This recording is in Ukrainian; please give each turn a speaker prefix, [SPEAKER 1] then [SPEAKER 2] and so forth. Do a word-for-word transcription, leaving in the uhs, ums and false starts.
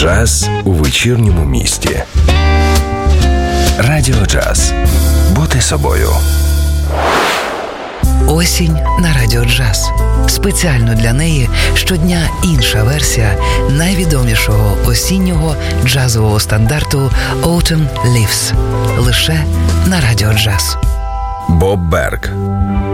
[SPEAKER 1] Джаз у вечірньому місті. Радіо Джаз. Бути собою.
[SPEAKER 2] Осінь на Радіо Джаз. Спеціально для неї щодня інша версія найвідомішого осіннього джазового стандарту Autumn Leaves. Лише на Радіо Джаз.
[SPEAKER 1] Боб Берг.